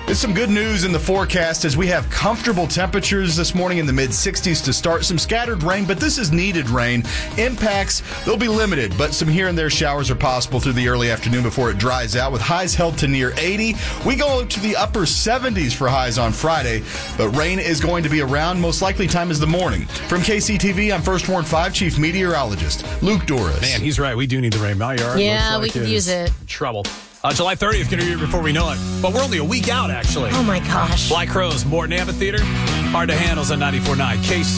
There's some good news in the forecast as we have comfortable temperatures this morning in the mid-60s to start. Some scattered rain, but this is needed rain. Impacts, they'll be limited, but some here and there showers are possible through the early afternoon before it dries out, with highs held to near 80. We go to the upper 70s for highs on Friday, but rain is going to be around. Most likely time is the morning. From KCTV, I'm First Warn 5 Chief Meteorologist Luke Doris. Man, he's right. We do need the rain. My yard Yeah, we could use it. Trouble. July 30th, going to be here before we know it. But we're only a week out, actually. Oh, my gosh. Black Crowes, Morton Amphitheater. Hard to handles on 94.9 KC.